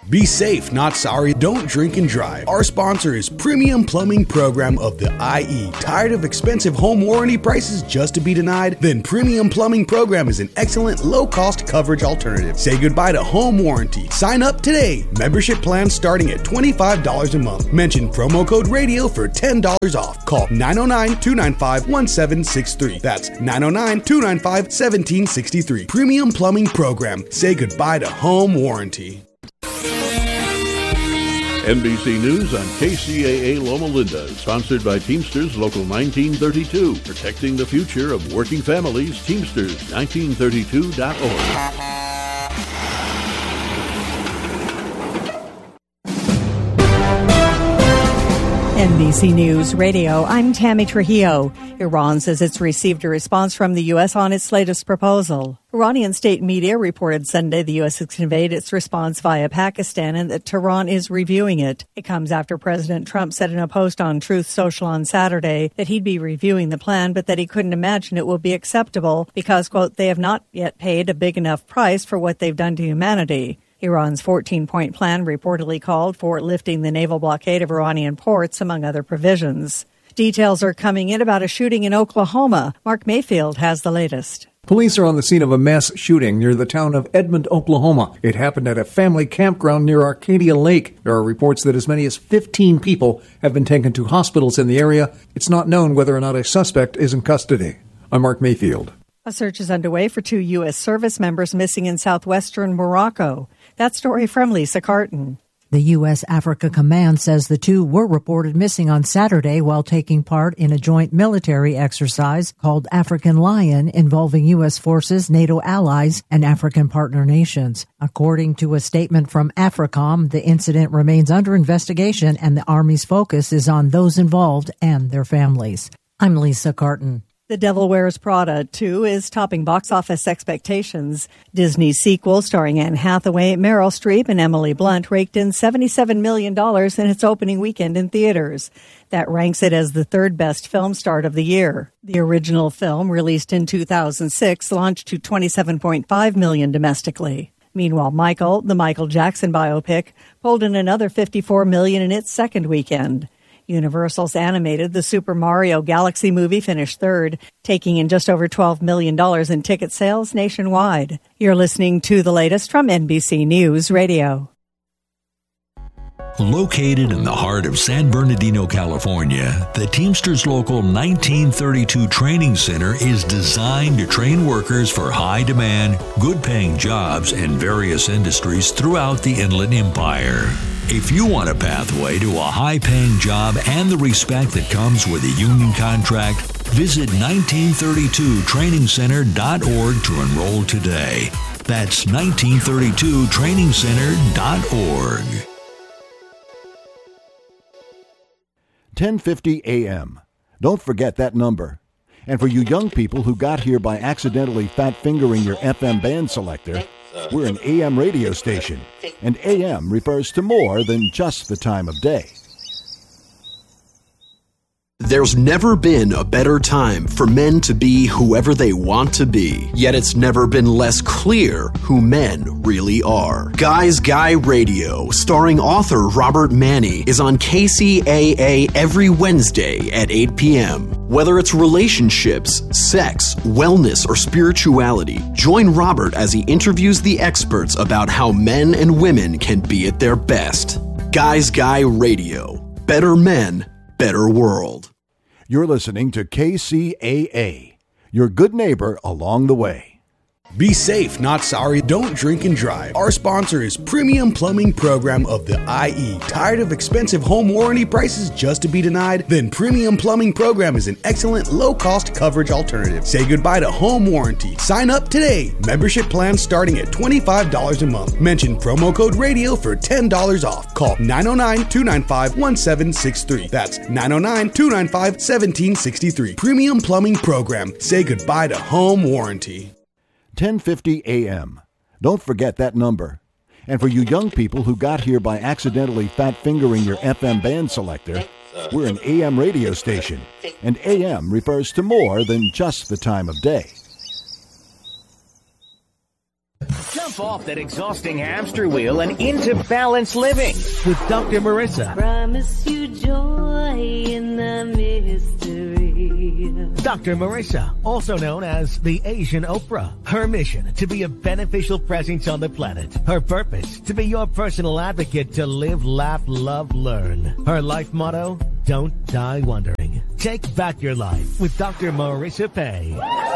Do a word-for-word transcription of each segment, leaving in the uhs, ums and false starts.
Be safe, not sorry. Don't drink and drive. Our sponsor is Premium Plumbing Program of the I E. Tired of expensive home warranty prices just to be denied? Then Premium Plumbing Program is an excellent low-cost coverage alternative. Say goodbye to home warranty. Sign up today. Membership plans starting at twenty-five dollars a month. Mention promo code radio for ten dollars off. Call nine oh nine, two nine five, one seven six three. That's nine oh nine, two nine five, one seven six three. Premium Plumbing Program. Say goodbye to home warranty. N B C News on K C A A Loma Linda, sponsored by Teamsters Local nineteen thirty-two, protecting the future of working families. Teamsters nineteen thirty-two dot org. N B C News Radio, I'm Tammy Trujillo. Iran says it's received a response from the U S on its latest proposal. Iranian state media reported Sunday the U S has conveyed its response via Pakistan and that Tehran is reviewing it. It comes after President Trump said in a post on Truth Social on Saturday that he'd be reviewing the plan, but that he couldn't imagine it will be acceptable because, quote, they have not yet paid a big enough price for what they've done to humanity. Iran's fourteen-point plan reportedly called for lifting the naval blockade of Iranian ports, among other provisions. Details are coming in about a shooting in Oklahoma. Mark Mayfield has the latest. Police are on the scene of a mass shooting near the town of Edmond, Oklahoma. It happened at a family campground near Arcadia Lake. There are reports that as many as fifteen people have been taken to hospitals in the area. It's not known whether or not a suspect is in custody. I'm Mark Mayfield. A search is underway for two U S service members missing in southwestern Morocco. That story from Lisa Carton. The U S Africa Command says the two were reported missing on Saturday while taking part in a joint military exercise called African Lion involving U S forces, NATO allies, and African partner nations. According to a statement from AFRICOM, the incident remains under investigation and the Army's focus is on those involved and their families. I'm Lisa Carton. The Devil Wears Prada two is topping box office expectations. Disney's sequel, starring Anne Hathaway, Meryl Streep, and Emily Blunt, raked in seventy-seven million dollars in its opening weekend in theaters. That ranks it as the third best film start of the year. The original film, released in two thousand six, launched to twenty-seven point five million dollars domestically. Meanwhile, Michael, the Michael Jackson biopic, pulled in another fifty-four million dollars in its second weekend. Universal's animated The Super Mario Galaxy movie finished third, taking in just over twelve million dollars in ticket sales nationwide. You're listening to the latest from N B C News Radio. Located in the heart of San Bernardino, California, the Teamsters Local nineteen thirty-two Training Center is designed to train workers for high-demand, good-paying jobs in various industries throughout the Inland Empire. If you want a pathway to a high-paying job and the respect that comes with a union contract, visit nineteen thirty-two training center dot org to enroll today. That's nineteen thirty-two training center dot org. ten fifty a.m. Don't forget that number. And for you young people who got here by accidentally fat-fingering your F M band selector, we're an A M radio station, and A M refers to more than just the time of day. There's never been a better time for men to be whoever they want to be, yet it's never been less clear who men really are. Guys Guy Radio, starring author Robert Manni, is on K C A A every Wednesday at eight p.m. Whether it's relationships, sex, wellness, or spirituality, join Robert as he interviews the experts about how men and women can be at their best. Guys Guy Radio. Better men, better world. You're listening to K C A A, your good neighbor along the way. Be safe, not sorry. Don't drink and drive. Our sponsor is Premium Plumbing Program of the I E. Tired of expensive home warranty prices just to be denied? Then Premium Plumbing Program is an excellent low-cost coverage alternative. Say goodbye to home warranty. Sign up today. Membership plans starting at twenty-five dollars a month. Mention promo code radio for ten dollars off. Call nine oh nine, two nine five, one seven six three. That's nine oh nine, two nine five, one seven six three. Premium Plumbing Program. Say goodbye to home warranty. ten fifty a.m. Don't forget that number. And for you young people who got here by accidentally fat-fingering your F M band selector, we're an A M radio station, and A M refers to more than just the time of day. Jump Get off that exhausting hamster wheel and into balanced living with Doctor Marissa. Promise you joy in the mystery. Doctor Marissa, also known as the Asian Oprah. Her mission, to be a beneficial presence on the planet. Her purpose, to be your personal advocate to live, laugh, love, learn. Her life motto, don't die wondering. Take back your life with Doctor Marissa Pay.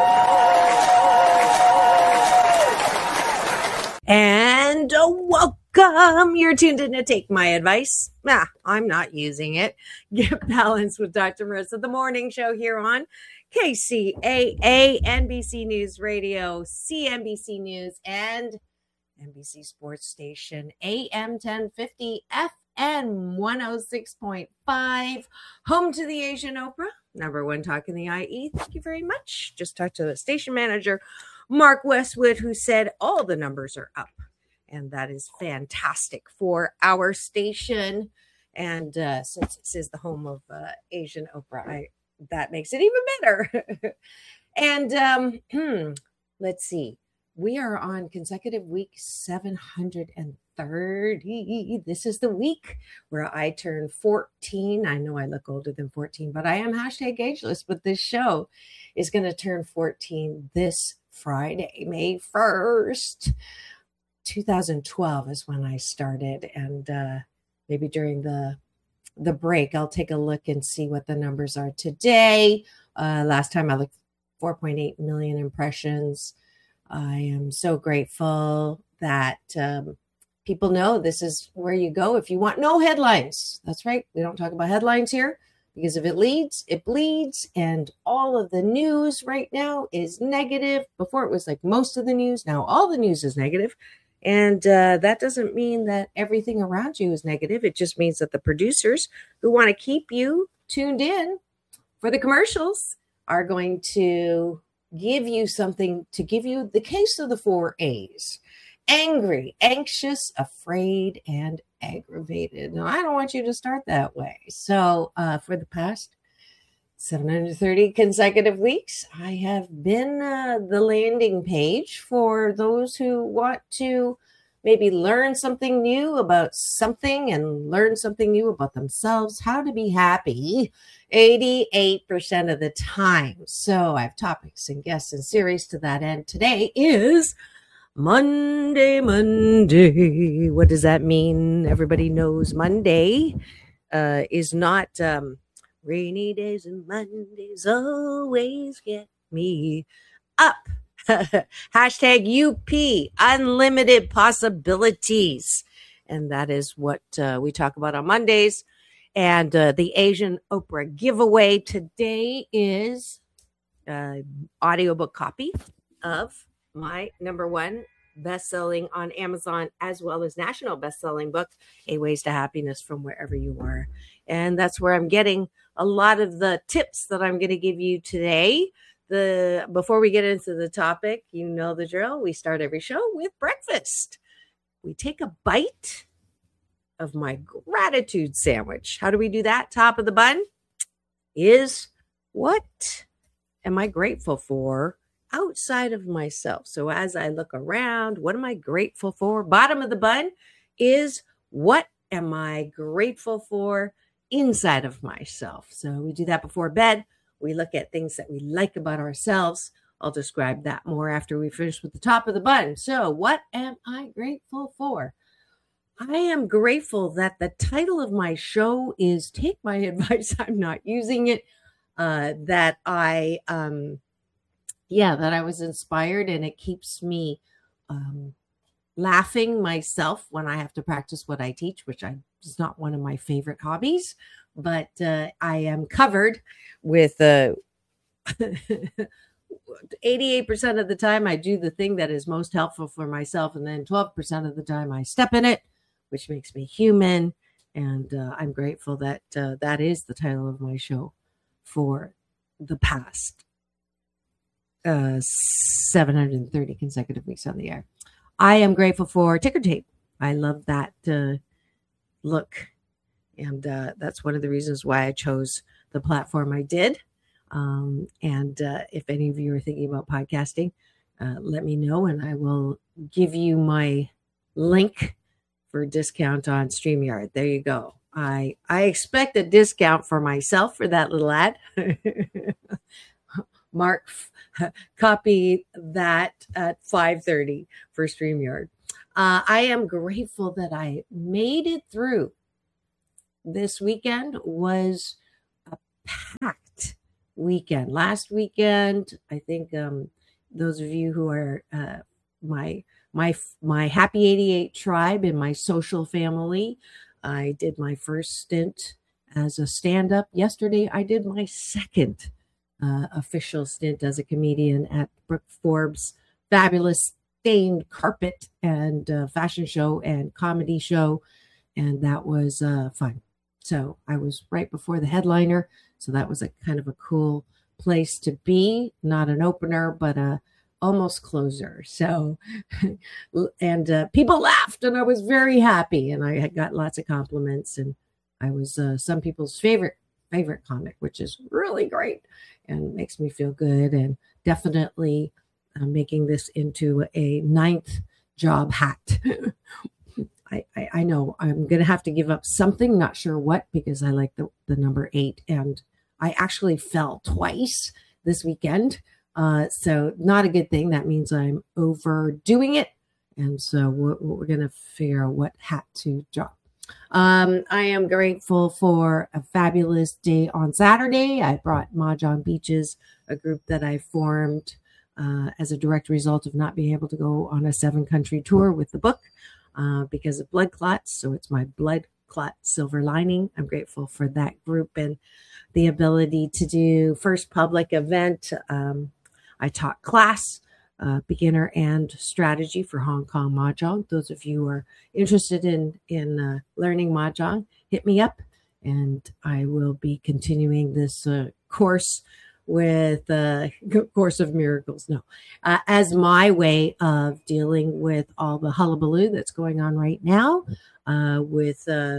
And uh, welcome. You're tuned in to Take My Advice. Nah, I'm not using it. Get Balanced with Doctor Marissa, the morning show here on K C A A, N B C News Radio, C N B C News, and N B C Sports Station, A M ten fifty, F M one oh six point five, home to the Asian Oprah, number one talk in the I E. Thank you very much. Just talked to the station manager, Mark Westwood, who said all the numbers are up. And that is fantastic for our station. And uh, since this is the home of uh, Asian Oprah, I, that makes it even better. and um, hmm, let's see. We are on consecutive week seven hundred thirty. This is the week where I turn fourteen. I know I look older than fourteen, but I am hashtag ageless. But this show is going to turn fourteen this Friday, May first. two thousand twelve is when I started. And uh, maybe during the the break, I'll take a look and see what the numbers are today. Uh, last time I looked, four point eight million impressions. I am so grateful that um, people know this is where you go if you want no headlines. That's right. We don't talk about headlines here because if it leads, it bleeds. And all of the news right now is negative. Before it was like most of the news. Now all the news is negative. And uh, that doesn't mean that everything around you is negative. It just means that the producers who want to keep you tuned in for the commercials are going to give you something to give you the case of the four A's. Angry, anxious, afraid, and aggravated. Now, I don't want you to start that way. So uh, for the past seven hundred thirty consecutive weeks, I have been uh, the landing page for those who want to maybe learn something new about something and learn something new about themselves, how to be happy eighty-eight percent of the time. So I have topics and guests and series to that end. Today is Monday, Monday. What does that mean? Everybody knows Monday uh, is not um, rainy days and Mondays always get me up. Hashtag U P, unlimited possibilities. And that is what uh, we talk about on Mondays. And uh, the Asian Oprah giveaway today is an audiobook copy of my number one best-selling on Amazon as well as national best-selling book, A Ways to Happiness from Wherever You Are. And that's where I'm getting a lot of the tips that I'm going to give you today. The before we get into the topic, you know the drill. We start every show with breakfast. We take a bite of my gratitude sandwich. How do we do that? Top of the bun is what am I grateful for outside of myself? So as I look around, what am I grateful for? Bottom of the bun is what am I grateful for inside of myself? So we do that before bed. We look at things that we like about ourselves. I'll describe that more after we finish with the top of the bun. So what am I grateful for? I am grateful that the title of my show is Take My Advice. I'm not using it. Uh, that I, um, yeah, that I was inspired, and it keeps me um, laughing myself when I have to practice what I teach, which I, is not one of my favorite hobbies, but uh, I am covered with uh, eighty-eight percent of the time I do the thing that is most helpful for myself, and then twelve percent of the time I step in it, which makes me human. And uh, I'm grateful that uh, that is the title of my show for the past uh, seven hundred thirty consecutive weeks on the air. I am grateful for ticker tape. I love that uh, look. And uh, that's one of the reasons why I chose the platform I did. Um, and uh, if any of you are thinking about podcasting, uh, let me know and I will give you my link for discount on StreamYard. There you go. I I expect a discount for myself for that little ad. Mark, copy that at five thirty for StreamYard. Uh, I am grateful that I made it through. This weekend was a packed weekend. Last weekend, I think um, those of you who are uh, my my my Happy eighty-eight tribe and my social family, I did my first stint as a stand-up. Yesterday, I did my second uh, official stint as a comedian at Brooke Forbes' fabulous stained carpet and uh, fashion show and comedy show, and that was uh, fun. So I was right before the headliner, so that was a kind of a cool place to be. Not an opener, but a almost closer. So, and uh, people laughed, and I was very happy, and I had got lots of compliments, and I was uh, some people's favorite favorite comic, which is really great and makes me feel good, and definitely uh, making this into a ninth job hat. I, I, I know I'm going to have to give up something, not sure what, because I like the, the number eight. And I actually fell twice this weekend. Uh, so not a good thing. That means I'm overdoing it. And so we're, we're going to figure out what hat to drop. Um, I am grateful for a fabulous day on Saturday. I brought Mahjong Beaches, a group that I formed uh, as a direct result of not being able to go on a seven country tour with the book. Uh, because of blood clots. So it's my blood clot silver lining. I'm grateful for that group and the ability to do first public event. Um, I taught class, uh, beginner and strategy for Hong Kong Mahjong. Those of you who are interested in, in uh, learning Mahjong, hit me up and I will be continuing this uh, course with a uh, Course of Miracles. No, uh, as my way of dealing with all the hullabaloo that's going on right now, uh, with uh,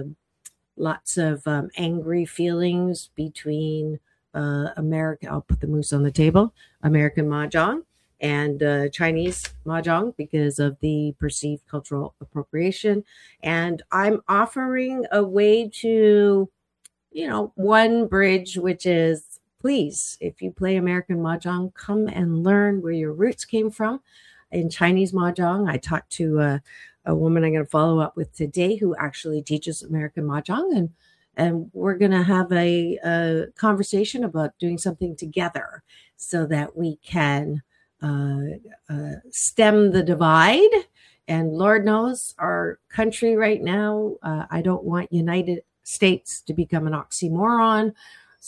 lots of um, angry feelings between uh, America. I'll put the moose on the table. American Mahjong and uh, Chinese Mahjong because of the perceived cultural appropriation. And I'm offering a way to, you know, one bridge, which is, please, if you play American Mahjong, come and learn where your roots came from. In Chinese Mahjong, I talked to a, a woman I'm going to follow up with today who actually teaches American Mahjong, and and we're going to have a, a conversation about doing something together so that we can uh, uh, stem the divide. And Lord knows our country right now, uh, I don't want United States to become an oxymoron.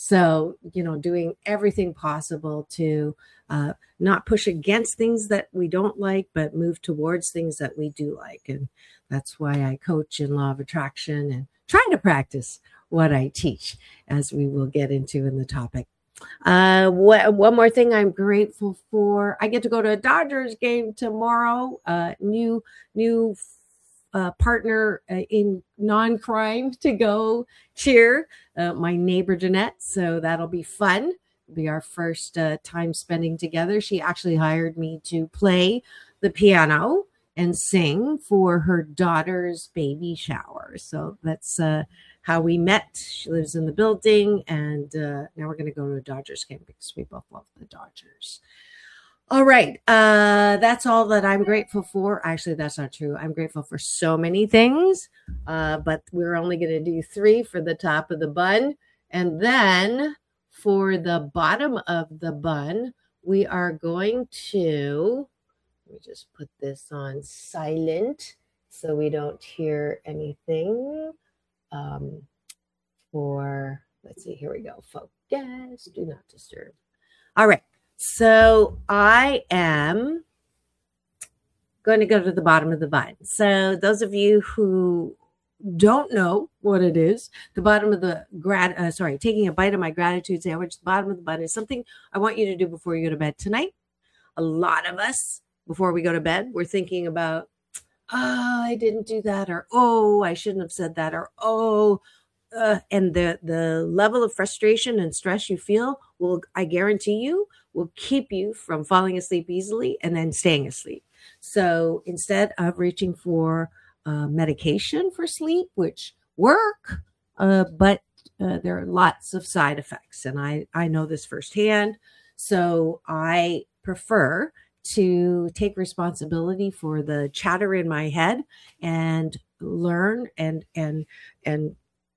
So, you know, doing everything possible to uh, not push against things that we don't like, but move towards things that we do like. And that's why I coach in law of attraction and trying to practice what I teach, as we will get into in the topic. Uh, wh- one more thing I'm grateful for. I get to go to a Dodgers game tomorrow. Uh, new, new Uh, partner uh, in non-crime to go cheer uh, my neighbor Jeanette. So that'll be fun. It'll be our first uh, time spending together. She actually hired me to play the piano and sing for her daughter's baby shower. So that's uh, how we met. She lives in the building, and uh, now we're going to go to a Dodgers game because we both love the Dodgers. All right. Uh, that's all that I'm grateful for. Actually, that's not true. I'm grateful for so many things, uh, but we're only going to do three for the top of the bun. And then for the bottom of the bun, we are going to, let me just put this on silent so we don't hear anything. Um, for, let's see, here we go. Focus, do not disturb. All right. So I am going to go to the bottom of the bun. So those of you who don't know what it is, the bottom of the grad, uh, sorry, taking a bite of my gratitude sandwich, the bottom of the bun is something I want you to do before you go to bed tonight. A lot of us, before we go to bed, we're thinking about, oh, I didn't do that, or, oh, I shouldn't have said that, or, oh, uh, and the the level of frustration and stress you feel will, I guarantee you, will keep you from falling asleep easily and then staying asleep. So instead of reaching for uh, medication for sleep, which work, uh, but uh, there are lots of side effects, and I I know this firsthand. So I prefer to take responsibility for the chatter in my head and learn and and and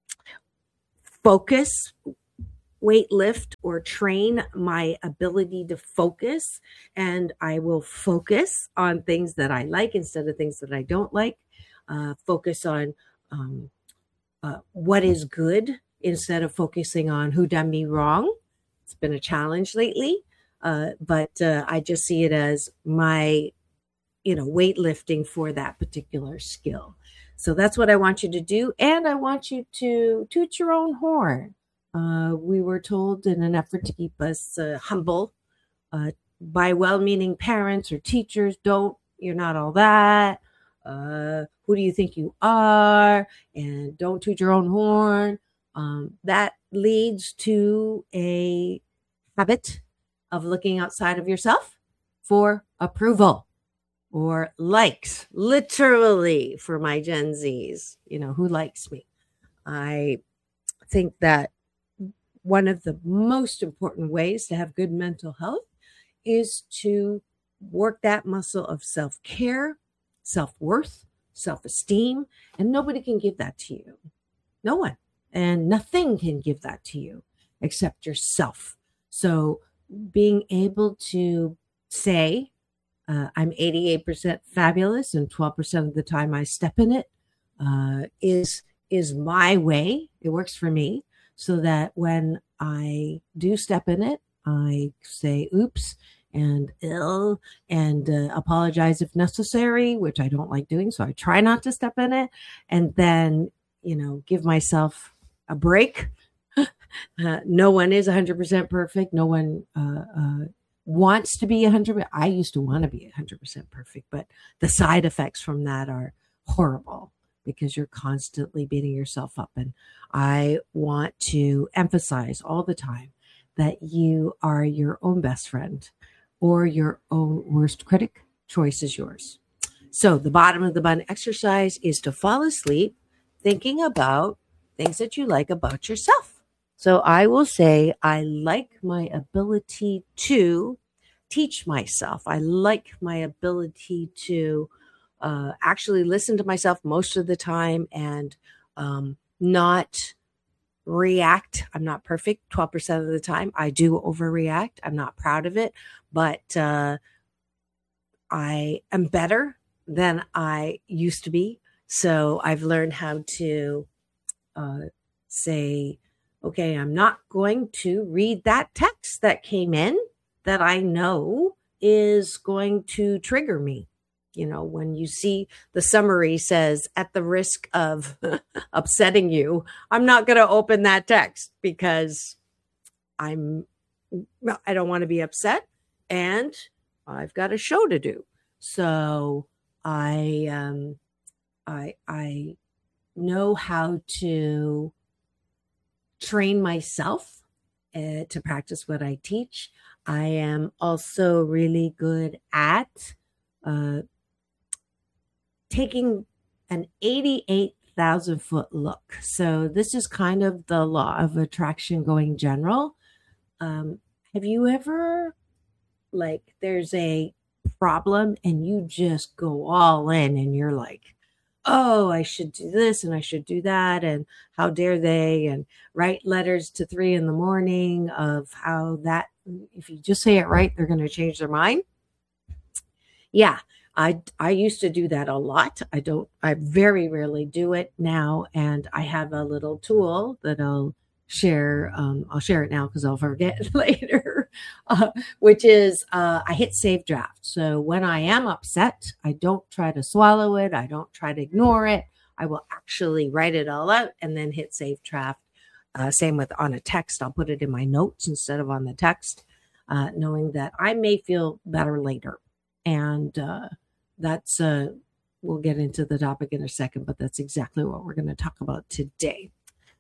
focus, weight lift or train my ability to focus. And I will focus on things that I like instead of things that I don't like. Uh, focus on um, uh, what is good instead of focusing on who done me wrong. It's been a challenge lately. Uh, but uh, I just see it as my, you know, weightlifting for that particular skill. So that's what I want you to do. And I want you to toot your own horn. Uh, we were told in an effort to keep us uh, humble uh, by well-meaning parents or teachers, don't, you're not all that. Uh, who do you think you are? And don't toot your own horn. Um, that leads to a habit of looking outside of yourself for approval or likes, literally for my Gen Zs, you know, who likes me. I think that one of the most important ways to have good mental health is to work that muscle of self-care, self-worth, self-esteem, and nobody can give that to you. No one. And nothing can give that to you except yourself. So being able to say, uh, I'm eighty-eight percent fabulous and twelve percent of the time I step in it, uh, is, is my way. It works for me, so that when I do step in it, I say, oops, and ill, and uh, apologize if necessary, which I don't like doing. So I try not to step in it, and then, you know, give myself a break. Uh, no one is one hundred percent perfect. No one uh, uh, wants to be one hundred percent. I used to want to be one hundred percent perfect, but the side effects from that are horrible because you're constantly beating yourself up. And I want to emphasize all the time that you are your own best friend or your own worst critic. Choice is yours. So the bottom of the bun exercise is to fall asleep thinking about things that you like about yourself. So I will say, I like my ability to teach myself. I like my ability to uh, actually listen to myself most of the time and um, not react. I'm not perfect twelve percent of the time. I do overreact. I'm not proud of it, but uh, I am better than I used to be. So I've learned how to uh, say, okay, I'm not going to read that text that came in that I know is going to trigger me. You know, when you see the summary says, at the risk of upsetting you, I'm not going to open that text because I'm, I don't want to be upset and I've got a show to do. So I, um, I, I know how to train myself uh, to practice what I teach. I am also really good at uh, taking an eighty-eight thousand foot look. So this is kind of the law of attraction going general. Um, have you ever, like, there's a problem and you just go all in and you're like, oh, I should do this and I should do that. And how dare they? And write letters to three in the morning of how that, if you just say it right, they're going to change their mind. Yeah, I, I used to do that a lot. I don't, I very rarely do it now. And I have a little tool that I'll share. Um, I'll share it now because I'll forget later, uh, which is uh, I hit save draft. So when I am upset, I don't try to swallow it. I don't try to ignore it. I will actually write it all out and then hit save draft. Uh, same with on a text. I'll put it in my notes instead of on the text, uh, knowing that I may feel better later. And uh, that's, uh, we'll get into the topic in a second, but that's exactly what we're going to talk about today.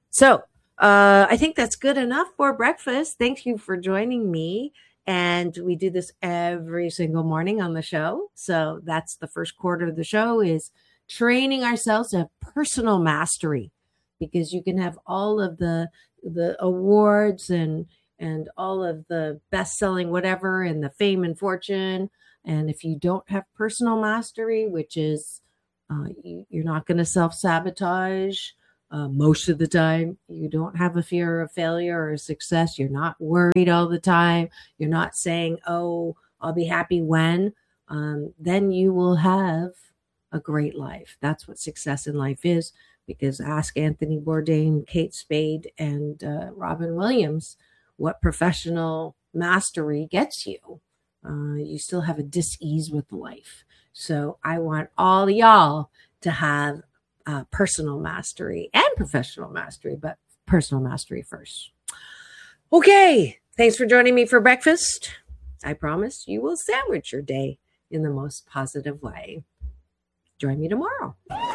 So uh, I think that's good enough for breakfast. Thank you for joining me. And we do this every single morning on the show. So that's the first quarter of the show, is training ourselves to have personal mastery, because you can have all of the the awards and and all of the best-selling whatever and the fame and fortune. And if you don't have personal mastery, which is uh, you, you're not going to self-sabotage uh, most of the time. You don't have a fear of failure or success. You're not worried all the time. You're not saying, oh, I'll be happy when. Um, then you will have a great life. That's what success in life is. Because ask Anthony Bourdain, Kate Spade, and uh, Robin Williams what professional mastery gets you. Uh, you still have a dis-ease with life. So I want all y'all to have uh, personal mastery and professional mastery, but personal mastery first. Okay, thanks for joining me for breakfast. I promise you will sandwich your day in the most positive way. Join me tomorrow.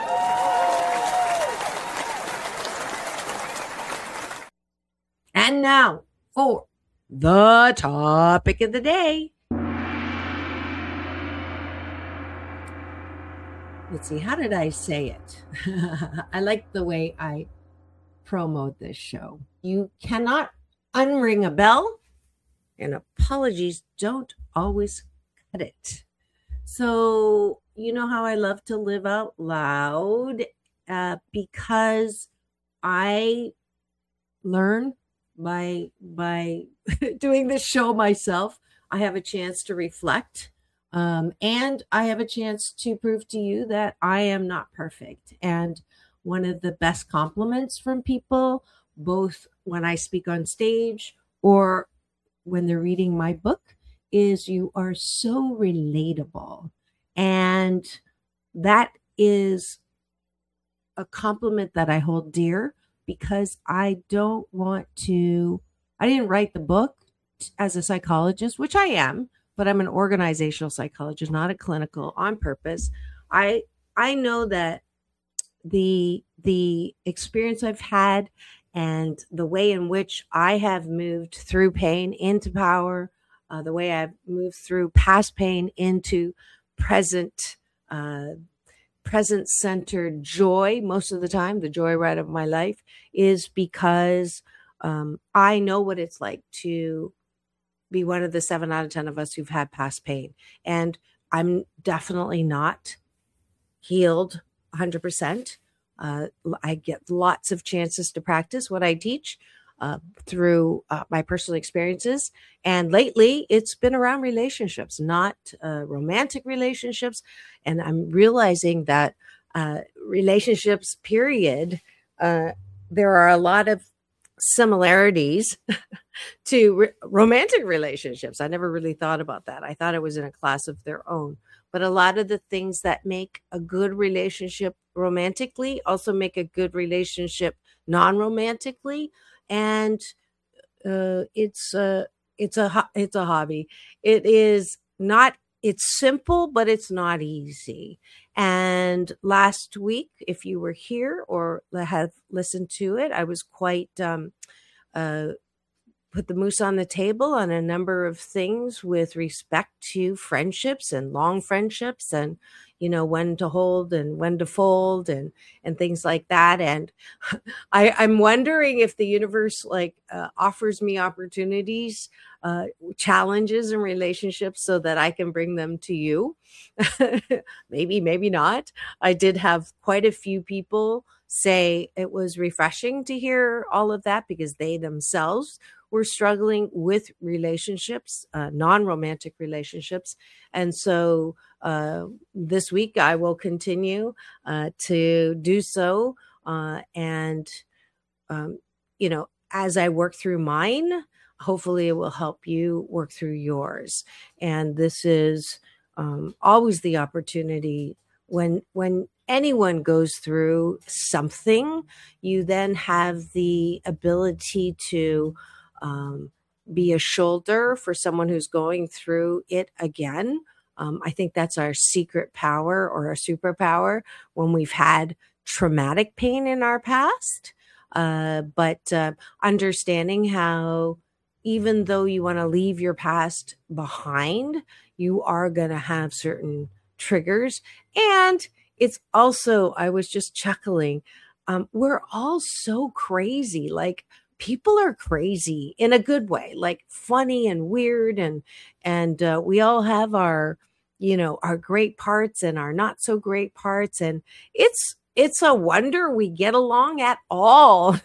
And now for the topic of the day. Let's see, how did I say it? I like the way I promote this show. You cannot unring a bell, and apologies don't always cut it. So, you know how I love to live out loud uh, because I learn by by doing this show myself. I have a chance to reflect. Um, and I have a chance to prove to you that I am not perfect. And one of the best compliments from people, both when I speak on stage or when they're reading my book, is you are so relatable. And that is a compliment that I hold dear, because I don't want to, I didn't write the book as a psychologist, which I am, but I'm an organizational psychologist, not a clinical, on purpose. I I know that the the experience I've had and the way in which I have moved through pain into power, uh, the way I've moved through past pain into present uh, present-centered joy, most of the time, the joyride of my life, is because um, I know what it's like to be one of the seven out of ten of us who've had past pain. And I'm definitely not healed one hundred percent. Uh, I get lots of chances to practice what I teach uh, through uh, my personal experiences. And lately, it's been around relationships, not uh, romantic relationships. And I'm realizing that uh, relationships, period, uh, there are a lot of similarities to re- romantic relationships. I never really thought about that. I thought it was in a class of their own. But a lot of the things that make a good relationship romantically also make a good relationship non-romantically. And uh, it's a it's a ho- it's a hobby. It is not. It's simple, but it's not easy. And last week, if you were here or have listened to it, I was quite um, uh, put the moose on the table on a number of things with respect to friendships and long friendships, and you know, when to hold and when to fold, and and things like that. And I, I'm wondering if the universe like uh, offers me opportunities, uh, challenges in relationships so that I can bring them to you. Maybe, maybe not. I did have quite a few people say it was refreshing to hear all of that, because they themselves were struggling with relationships, uh, non-romantic relationships. And so uh, this week I will continue uh, to do so. Uh, and, um, you know, as I work through mine, hopefully it will help you work through yours. And this is um, always the opportunity when, when anyone goes through something, you then have the ability to um, be a shoulder for someone who's going through it again. Um, I think that's our secret power or our superpower when we've had traumatic pain in our past. Uh, but uh, understanding how even though you want to leave your past behind, you are going to have certain triggers. And it's also, I was just chuckling, um, we're all so crazy. Like, people are crazy in a good way, like funny and weird. And, and uh, we all have our, you know, our great parts and our not so great parts. And it's, it's a wonder we get along at all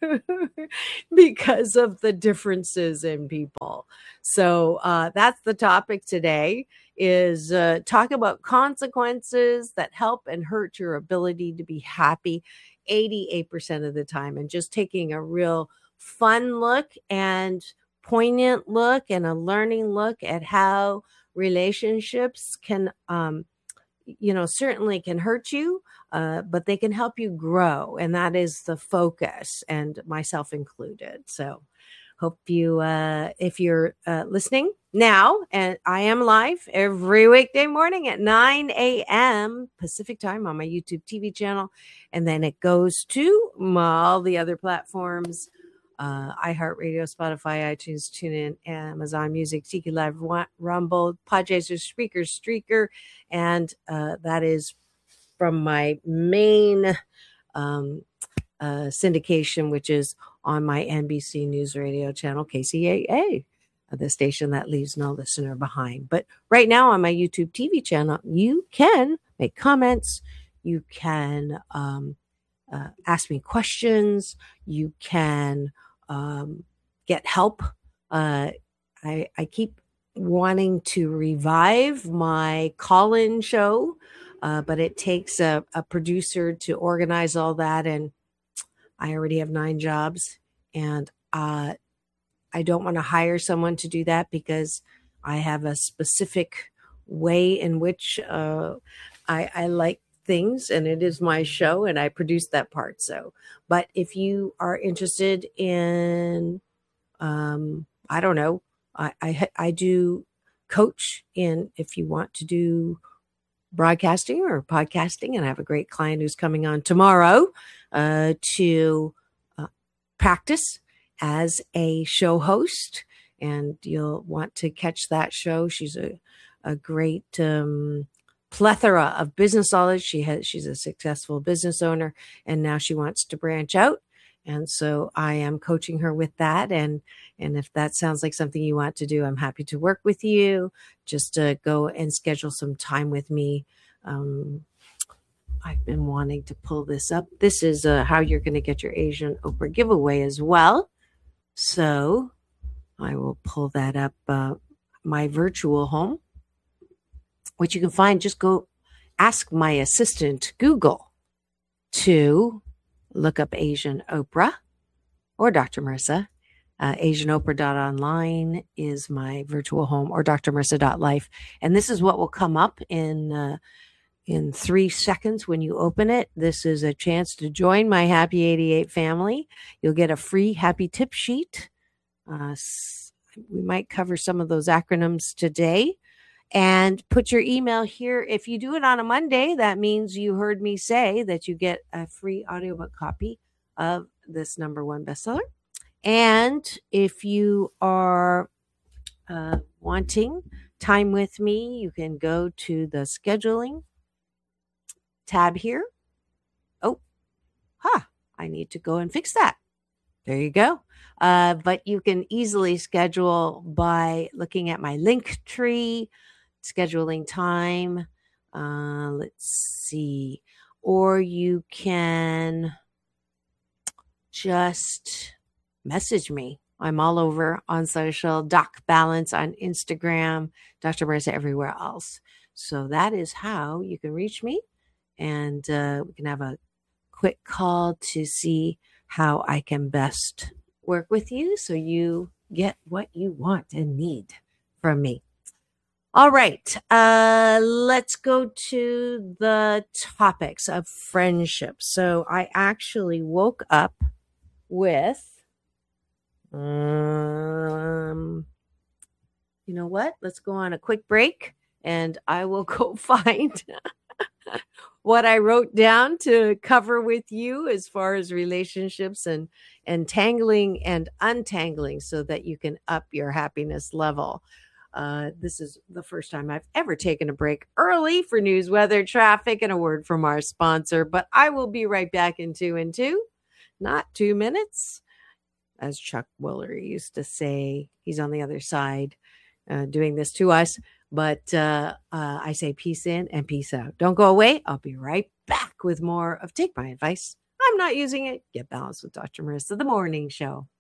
because of the differences in people. So uh, that's the topic today, is uh, talk about consequences that help and hurt your ability to be happy eighty-eight percent of the time, and just taking a real fun look and poignant look and a learning look at how relationships can, um, you know, certainly can hurt you, uh, but they can help you grow. And that is the focus, and myself included. So hope you, uh, if you're uh, listening now, and I am live every weekday morning at nine a.m. Pacific time on my YouTube T V channel. And then it goes to all the other platforms, uh, iHeartRadio, Spotify, iTunes, TuneIn, Amazon Music, Tiki Live, Rumble, Podchaser, Spreaker, Streaker. And uh, that is from my main um, uh, syndication, which is on my N B C News Radio channel, K C A A, the station that leaves no listener behind. But right now on my YouTube T V channel, you can make comments. You can um, uh, ask me questions. You can um, get help. Uh, I, I keep wanting to revive my call-in show, uh, but it takes a, a producer to organize all that. And I already have nine jobs, and uh, I don't want to hire someone to do that because I have a specific way in which uh, I, I like things, and it is my show, and I produce that part. So, but if you are interested in, um, I don't know, I, I, I do coach in, if you want to do broadcasting or podcasting, and I have a great client who's coming on tomorrow uh, to uh, practice as a show host, and you'll want to catch that show. She's a, a great um, plethora of business knowledge. She has, she's a successful business owner, and now she wants to branch out. And so I am coaching her with that. And, and if that sounds like something you want to do, I'm happy to work with you. Just to go and schedule some time with me. Um, I've been wanting to pull this up. This is uh, how you're going to get your Asian Oprah giveaway as well. So I will pull that up. Uh, my virtual home, which you can find, just go ask my assistant, Google, to look up Asian Oprah or Doctor Marissa. Uh, Asian Oprah dot online is my virtual home, or Dr Marissa dot life. And this is what will come up in uh, in three seconds when you open it. This is a chance to join my Happy eighty-eight family. You'll get a free happy tip sheet. Uh, we might cover some of those acronyms today. And put your email here. If you do it on a Monday, that means you heard me say that you get a free audiobook copy of this number one bestseller. And if you are uh, wanting time with me, you can go to the scheduling tab here. Oh, huh. I need to go and fix that. There you go. Uh, but you can easily schedule by looking at my link tree, scheduling time. Uh, let's see. Or you can just message me. I'm all over on social. Doc Balance on Instagram. Doctor Marissa everywhere else. So that is how you can reach me. And uh, we can have a quick call to see how I can best work with you so you get what you want and need from me. All right, uh, let's go to the topics of friendship. So I actually woke up with, um, you know what? Let's go on a quick break, and I will go find what I wrote down to cover with you as far as relationships and entangling and untangling so that you can up your happiness level. Uh, this is the first time I've ever taken a break early for news, weather, traffic, and a word from our sponsor. But I will be right back in two and two, not two minutes. As Chuck Woolery used to say, he's on the other side uh, doing this to us. But uh, uh, I say peace in and peace out. Don't go away. I'll be right back with more of Take My Advice. I'm not using it. Get balanced with Doctor Marissa, the morning show.